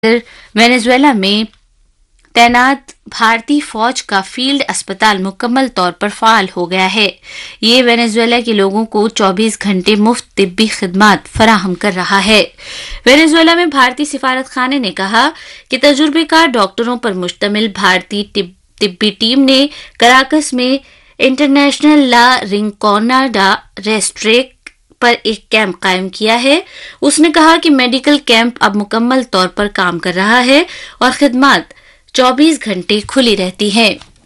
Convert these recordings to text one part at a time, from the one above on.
Venezuela में तैनात भारतीय फौज का फील्ड अस्पताल मुकम्मल तौर पर फाल हो गया है। ये वेनेजुएला के लोगों को 24 घंटे मुफ्त तिब्बी खिदमात फराहम कर रहा है। वेनेजुएला में भारतीय सिफारत खाने ने कहा कि तजुर्बेकार डॉक्टरों पर मुश्तमिल भारतीय तिब्बी टीम ने कराकस में इंटरनेशनल ला रिंकोना डा रेस्ट्रेक पर एक कैंप कायम किया है। उसने कहा कि मेडिकल कैंप अब मुकम्मल तौर पर काम कर रहा है और खिदमात 24 घंटे खुली रहती है।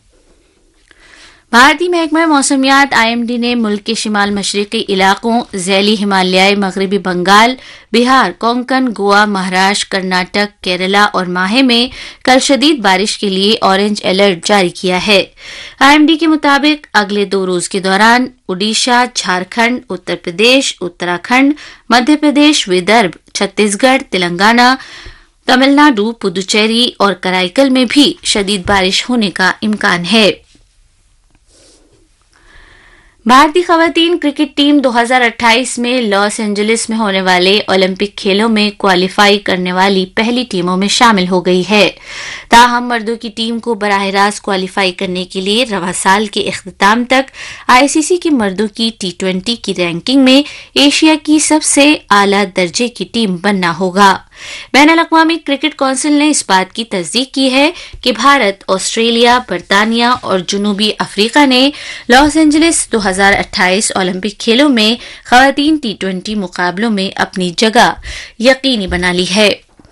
भारतीय महकमा मौसमियात IMD ने मुल्क के शिमाल मशरकी इलाकों ज़ैली हिमालयाई मगरबी बंगाल, बिहार, कोंकण, गोवा, महाराष्ट्र, कर्नाटक, केरला और माहे में कल शदीद बारिश के लिए ऑरेंज अलर्ट जारी किया है। IMD के मुताबिक अगले 2 रोज के दौरान ओडिशा, झारखंड, उत्तर प्रदेश, उत्तराखंड, मध्य प्रदेश, विदर्भ, छत्तीसगढ़, तेलंगाना, तमिलनाडु, पुदुचेरी और कराईकल में भी शदीद बारिश होने का इम्कान है। भारतीय खवातीन क्रिकेट टीम 2028 में लॉस एंजलिस में होने वाले ओलंपिक खेलों में क्वालिफाई करने वाली पहली टीमों में शामिल हो गई है। ताहम मर्दों की टीम को बराह रास्त क्वालिफाई करने के लिए रवा साल के इख्तिताम तक ICC की मर्दों की T20 की रैंकिंग में एशिया की सबसे आला दर्जे की टीम बनना होगा। बैनुल-अक़वामी क्रिकेट कौंसिल ने इस बात की तस्दीक की है कि भारत, ऑस्ट्रेलिया, बरतानिया और जनूबी अफ्रीका ने लॉस एंजलिस 2028 ओलंपिक खेलों में खवातीन T20 मुकाबलों में अपनी जगह यकीनी बना ली है।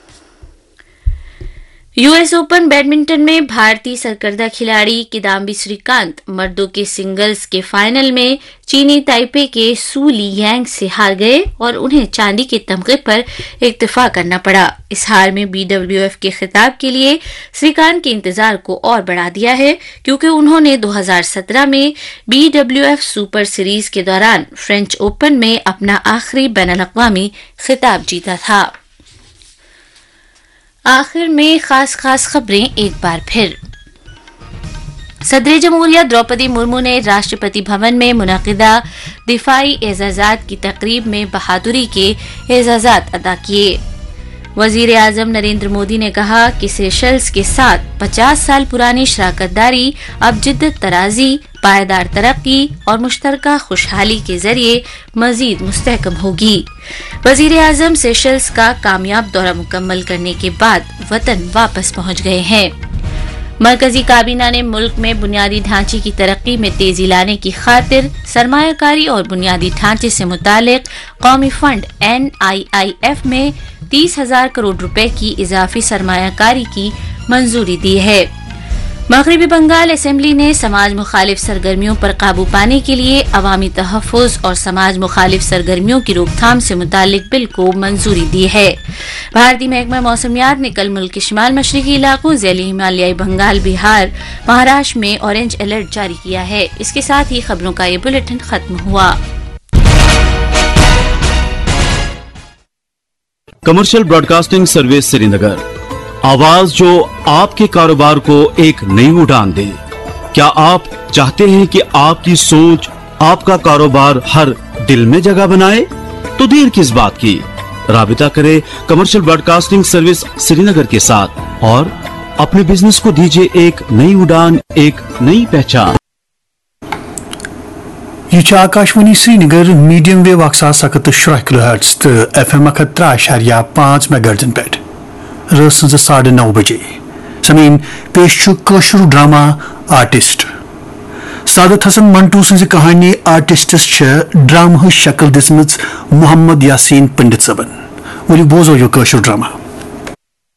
US ओपन बैडमिंटन में भारतीय सरकर्दा खिलाड़ी किदाम्बी श्रीकांत मर्दों के सिंगल्स के फाइनल में चीनी ताइपे के सू लियांग से हार गए और उन्हें चांदी के तमगे पर इक्तफा करना पड़ा। इस हार में BWF के खिताब के लिए श्रीकांत के इंतजार को और बढ़ा दिया है, क्योंकि उन्होंने 2017 में BWF सुपर सीरीज के दौरान फ्रेंच ओपन में अपना आखिरी बैनुल-अक़वामी खिताब जीता था। आखिर में खास खबरें एक बार फिर। सदर जमहूरिया द्रौपदी मुर्मू ने राष्ट्रपति भवन में मुनक़िदा दिफाई एजाज़ात की तकरीब में बहादुरी के एजाज़ात अदा किए। वज़ीर आज़म नरेंद्र मोदी ने कहा कि सेशल्स के साथ 50 साल पुरानी शराकतदारी अब जिद्दत तराजी, पायदार तरक्की और मुश्तरका खुशहाली के जरिए मजीद मुस्तहकम होगी। वज़ीर आज़म सेशल्स का कामयाब दौरा मुकम्मल करने के बाद वतन वापस पहुंच गए हैं। मरकजी काबीना ने मुल्क में बुनियादी ढांचे की तरक्की में तेजी लाने की खातिर सरमायाकारी और बुनियादी ढांचे से मुतालिक कौमी फंड NIIF में 30,000 करोड़ रुपए की इजाफी सरमायाकारी की मंजूरी दी है। मगरबी बंगाल असेंबली ने समाज मुखालिफ सरगर्मियों पर काबू पाने के लिए अवामी तहफ़्फ़ुज़ और समाज मुखालिफ सरगर्मियों की रोकथाम से मुतालिक बिल को मंजूरी दी है। भारतीय महकमा मौसमियात ने कल मुल्क के शिमाल मशरकी इलाकों ज़ैली हिमालयाई बंगाल, बिहार, महाराष्ट्र में ऑरेंज अलर्ट जारी किया है। इसके साथ ही खबरों का ये बुलेटिन खत्म हुआ। कमर्शियल ब्रॉडकास्टिंग सर्विस श्रीनगर, आवाज जो आपके कारोबार को एक नई उड़ान दे। क्या आप चाहते हैं कि आपकी सोच आपका कारोबार हर दिल में जगह बनाए? तो देर किस बात की, राबिता करें कमर्शियल ब्रॉडकास्टिंग सर्विस श्रीनगर के साथ और अपने बिजनेस को दीजिए एक नई उड़ान, एक नई पहचान। यह Akashvani Srinagar medium wave 1700 kilohertz तो FM 3.5 मेगाहर्ट्ज़ पे रस 9:30 बजे समीन पेश कशुर ड्रामा आर्टिस्ट सादत हसन मंटू सज कहानी आर्टिस्टस ड्रामा शक्ल दिसम मोहम्मद यासीन पंडित सबन। वो बोजो यो कशुर ड्रामा।